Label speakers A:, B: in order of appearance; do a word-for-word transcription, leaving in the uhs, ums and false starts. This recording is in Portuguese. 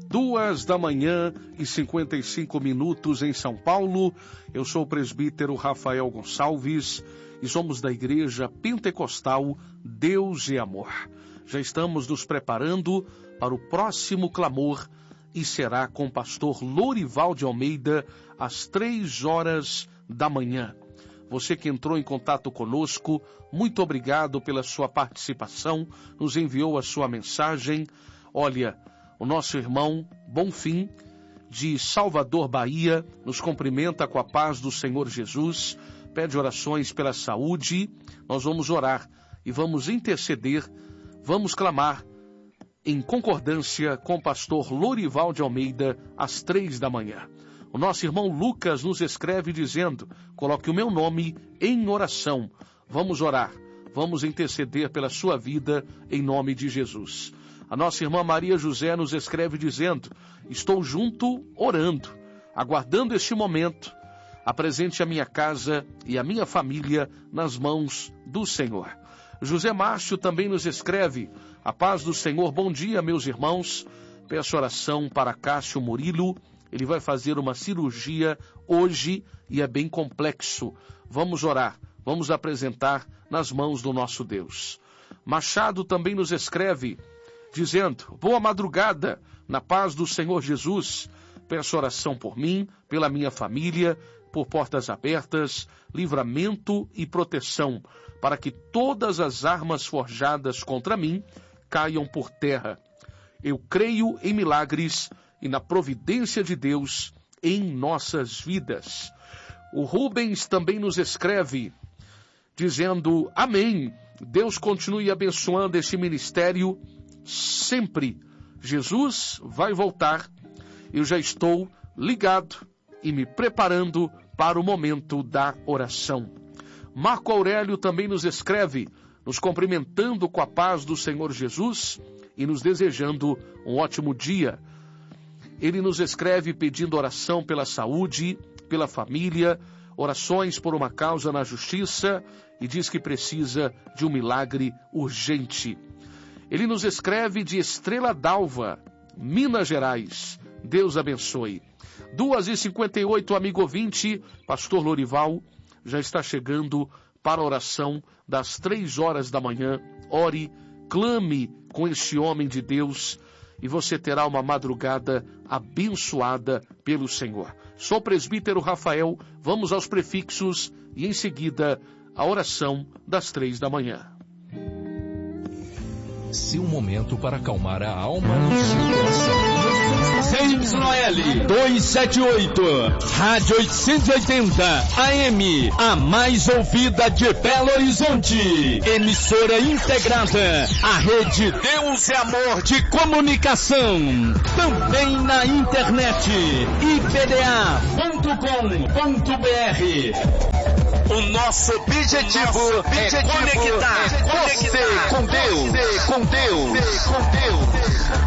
A: Duas da manhã e cinquenta e cinco minutos em São Paulo. Eu sou o presbítero Rafael Gonçalves e somos da Igreja Pentecostal Deus e Amor. Já estamos nos preparando para o próximo clamor e será com o pastor Lorival de Almeida às três horas da manhã. Você que entrou em contato conosco, muito obrigado pela sua participação, nos enviou a sua mensagem. Olha, o nosso irmão Bonfim, de Salvador, Bahia, nos cumprimenta com a paz do Senhor Jesus, pede orações pela saúde. Nós vamos orar e vamos interceder, vamos clamar em concordância com o pastor Lorival de Almeida às três da manhã. O nosso irmão Lucas nos escreve dizendo: coloque o meu nome em oração. Vamos orar, vamos interceder pela sua vida em nome de Jesus. A nossa irmã Maria José nos escreve dizendo: estou junto orando, aguardando este momento. Apresente a minha casa e a minha família nas mãos do Senhor. José Márcio também nos escreve: a paz do Senhor, bom dia meus irmãos. Peço oração para Cássio Murilo. Ele vai fazer uma cirurgia hoje e é bem complexo. Vamos orar, vamos apresentar nas mãos do nosso Deus. Machado também nos escreve, dizendo: boa madrugada, na paz do Senhor Jesus. Peço oração por mim, pela minha família, por portas abertas, livramento e proteção, para que todas as armas forjadas contra mim caiam por terra. Eu creio em milagres e na providência de Deus em nossas vidas. O Rubens também nos escreve, dizendo: amém. Deus continue abençoando este ministério sempre. Jesus vai voltar. Eu já estou ligado e me preparando para o momento da oração. Marco Aurélio também nos escreve, nos cumprimentando com a paz do Senhor Jesus e nos desejando um ótimo dia. Ele nos escreve pedindo oração pela saúde, pela família, orações por uma causa na justiça e diz que precisa de um milagre urgente. Ele nos escreve de Estrela d'Alva, Minas Gerais. Deus abençoe. Duas e cinquenta e oito, amigo ouvinte, pastor Lorival já está chegando para a oração das três horas da manhã. Ore, clame com este homem de Deus e você terá uma madrugada abençoada pelo Senhor. Sou o presbítero Rafael, vamos aos prefixos e em seguida a oração das três da manhã.
B: Seu momento para acalmar a alma e seu coração.
C: C Y L duzentos e setenta e oito, Rádio oitocentos e oitenta A M, a mais ouvida de Belo Horizonte. Emissora integrada à rede Deus e Amor de Comunicação. Também na internet, i p d a ponto com ponto b r. O nosso objetivo, o nosso objetivo é conectar, é conectar você com Deus, com Deus, com Deus.